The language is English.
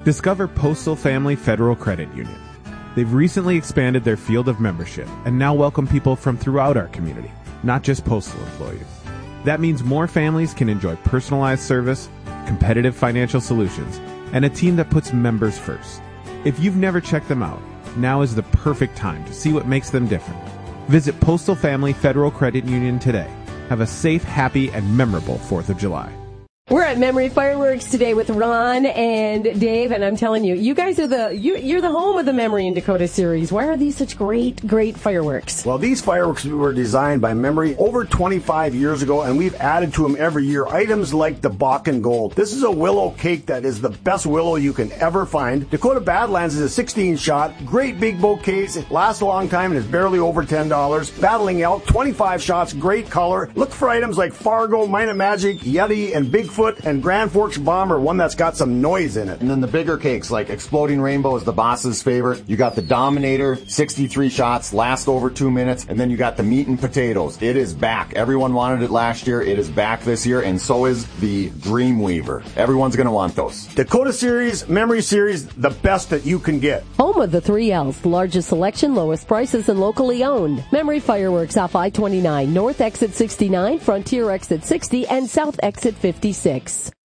Discover Postal Family Federal Credit Union. They've recently expanded their field of membership and now welcome people from throughout our community, not just postal employees. That means more families can enjoy personalized service, competitive financial solutions, and a team that puts members first. If you've never checked them out, now is the perfect time to see what makes them different. Visit Postal Family Federal Credit Union today. Have a safe, happy, and memorable 4th of July. We're at Memory Fireworks today with Ron and Dave, and I'm telling you, you guys are you're the home of the Memory in Dakota series. Why are these such great fireworks? Well, these fireworks were designed by Memory over 25 years ago, and we've added to them every year items like the Bakken Gold. This is a willow cake that is the best willow you can ever find. Dakota Badlands is a 16-shot, great big bouquets. It lasts a long time and is barely over $10. Battling Elk, 25 shots, great color. Look for items like Fargo, Minot Magic, Yeti, and Bigfoot, and Grand Forks Bomber, one that's got some noise in it. And then the bigger cakes like Exploding Rainbow is the boss's favorite. You got the Dominator, 63 shots, last over 2 minutes. And then you got the Meat and Potatoes. It is back. Everyone wanted it last year. It is back this year, and so is the Dreamweaver. Everyone's going to want those. Dakota Series, Memory Series, the best that you can get. Home of the 3 L's, largest selection, lowest prices, and locally owned. Memory Fireworks off I-29, North Exit 69, Frontier Exit 60, and South Exit 56.